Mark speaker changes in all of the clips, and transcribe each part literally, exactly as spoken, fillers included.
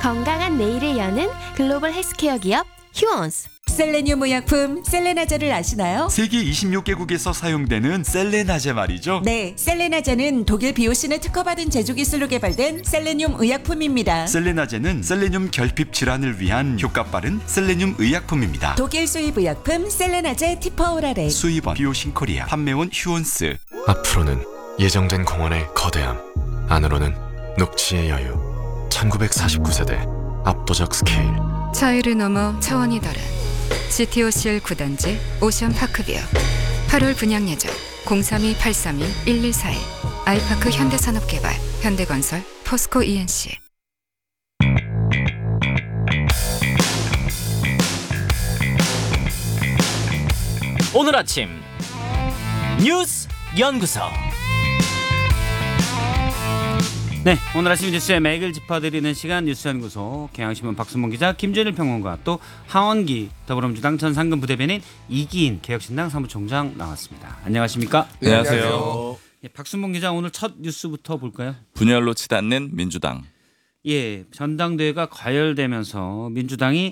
Speaker 1: 건강한 내일을 여는 글로벌 헬스케어 기업 휴원스.
Speaker 2: 셀레늄 의약품 셀레나제를 아시나요?
Speaker 3: 세계 이십육 개국에서 사용되는 셀레나제 말이죠.
Speaker 2: 네, 셀레나제는 독일 비오신에 특허받은 제조 기술로 개발된 셀레늄 의약품입니다.
Speaker 3: 셀레나제는 셀레늄 결핍 질환을 위한 효과 빠른 셀레늄 의약품입니다.
Speaker 2: 독일 수입 의약품 셀레나제 티퍼오라레.
Speaker 3: 수입원 비오신코리아, 판매원 휴원스.
Speaker 4: 앞으로는 예정된 공원의 거대함, 안으로는 녹지의 여유. 천구백사십구 세대 압도적 스케일.
Speaker 5: 차이를 넘어 차원이 다른 지티오씨엘 구 단지 오션파크뷰. 팔월 분양 예정 공삼이 팔삼이 일일사일. 아이파크 현대산업개발, 현대건설, 포스코 이엔씨.
Speaker 6: 오늘 아침 뉴스 연구소. 네, 오늘 아침 뉴스의 맥을 짚어드리는 시간 뉴스연구소. 경향신문 박순봉 기자, 김준일 평론가, 또 하원기 더불어민주당 전 상근 부대변인 이기인 개혁신당 사무총장 나왔습니다. 안녕하십니까?
Speaker 7: 안녕하세요.
Speaker 6: 예, 박순봉 기자, 오늘 첫 뉴스부터 볼까요?
Speaker 7: 분열로 치닫는 민주당.
Speaker 6: 예, 전당대회가 과열되면서 민주당이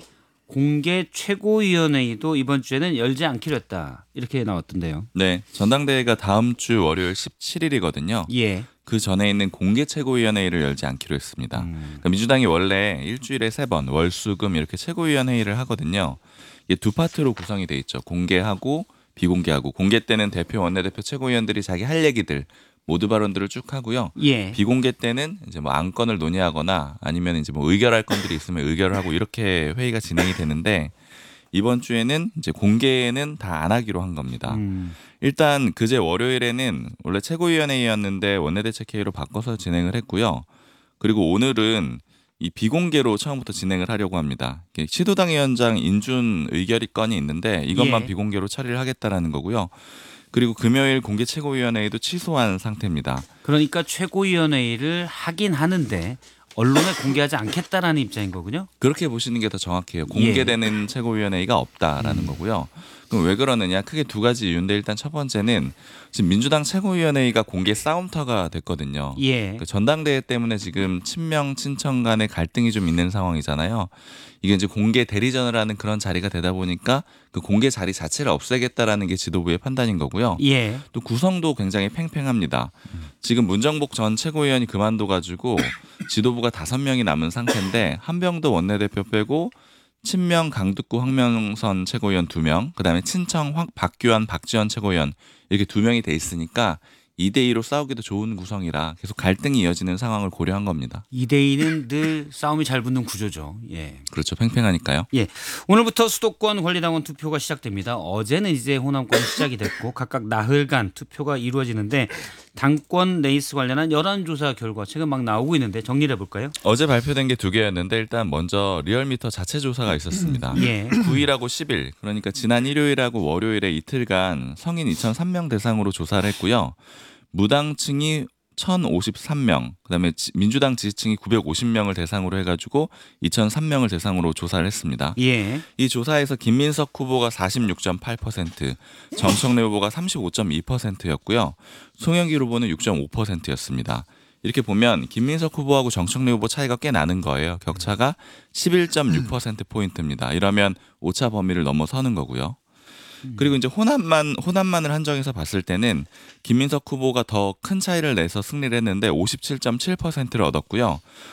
Speaker 6: 공개 최고위원회의도 이번 주에는 열지 않기로 했다, 이렇게 나왔던데요.
Speaker 7: 네, 전당대회가 다음 주 월요일 십칠일이거든요.
Speaker 6: 예.
Speaker 7: 그 전에 있는 공개 최고위원회의를 열지 않기로 했습니다.
Speaker 6: 음.
Speaker 7: 그러니까 민주당이 원래 일주일에 세 번 월, 수, 금 이렇게 최고위원회의를 하거든요. 이게 두 파트로 구성이 돼 있죠. 공개하고 비공개하고. 공개 때는 대표, 원내대표, 최고위원들이 자기 할 얘기들 모두 발언들을 쭉 하고요.
Speaker 6: 예.
Speaker 7: 비공개 때는 이제 뭐 안건을 논의하거나 아니면 이제 뭐 의결할 건들이 있으면 의결을 하고 이렇게 회의가 진행이 되는데, 이번 주에는 이제 공개는 다 안 하기로 한 겁니다.
Speaker 6: 음.
Speaker 7: 일단 그제 월요일에는 원래 최고위원회의였는데 원내대책회의로 바꿔서 진행을 했고요. 그리고 오늘은 이 비공개로 처음부터 진행을 하려고 합니다. 시도당 위원장 인준 의결이 건이 있는데 이것만
Speaker 6: 예.
Speaker 7: 비공개로 처리를 하겠다라는 거고요. 그리고 금요일 공개 최고위원회의도 취소한 상태입니다.
Speaker 6: 그러니까 최고위원회의를 하긴 하는데 언론에 공개하지 않겠다라는 입장인 거군요.
Speaker 7: 그렇게 보시는 게 더 정확해요. 공개되는
Speaker 6: 예.
Speaker 7: 최고위원회의가 없다라는
Speaker 6: 음.
Speaker 7: 거고요. 그럼 왜 그러느냐? 크게 두 가지 이유인데, 일단 첫 번째는 지금 민주당 최고위원회의가 공개 싸움터가 됐거든요.
Speaker 6: 예.
Speaker 7: 그 전당대회 때문에 지금 친명 친청 간의 갈등이 좀 있는 상황이잖아요. 이게 이제 공개 대리전을 하는 그런 자리가 되다 보니까 그 공개 자리 자체를 없애겠다라는 게 지도부의 판단인 거고요.
Speaker 6: 예.
Speaker 7: 또 구성도 굉장히 팽팽합니다. 지금 문정복 전 최고위원이 그만둬가지고 지도부가 다섯 명이 남은 상태인데, 한병도 원내대표 빼고 친명 강두구 황명선 최고위원 두 명, 그다음에 친청 확 박규환 박지원 최고위원, 이렇게 두 명이 돼 있으니까 이 대 이로 싸우기도 좋은 구성이라 계속 갈등이 이어지는 상황을 고려한 겁니다.
Speaker 6: 이 대 이는 늘 싸움이 잘 붙는 구조죠. 예.
Speaker 7: 그렇죠. 팽팽하니까요.
Speaker 6: 예. 오늘부터 수도권 권리당원 투표가 시작됩니다. 어제는 이제 호남권 시작이 됐고 각각 나흘간 투표가 이루어지는데, 당권 레이스 관련한 여론조사 결과 최근 막 나오고 있는데 정리를 해볼까요?
Speaker 7: 어제 발표된 게 두 개였는데, 일단 먼저 리얼미터 자체 조사가 있었습니다.
Speaker 6: 예.
Speaker 7: 구일하고 십일, 그러니까 지난 일요일하고 월요일에 이틀간 성인 이천삼 명 대상으로 조사를 했고요. 무당층이 천오십삼 명, 그다음에 민주당 지지층이 구백오십 명을 대상으로 해가지고 이천삼 명을 대상으로 조사를 했습니다.
Speaker 6: 예.
Speaker 7: 이 조사에서 김민석 후보가 사십육 점 팔 퍼센트, 정청래 후보가 삼십오 점 이 퍼센트였고요. 송영길 후보는 육 점 오 퍼센트였습니다. 이렇게 보면 김민석 후보하고 정청래 후보 차이가 꽤 나는 거예요. 격차가 십일 점 육 퍼센트 포인트입니다. 이러면 오차 범위를 넘어서는 거고요. 그리고 이제 호남만 호남만을 한정해서 봤을 때는 김민석 후보가 더 큰 차이를 내서 승리를 했는데 오십칠 점 칠 퍼센트를 얻었고요.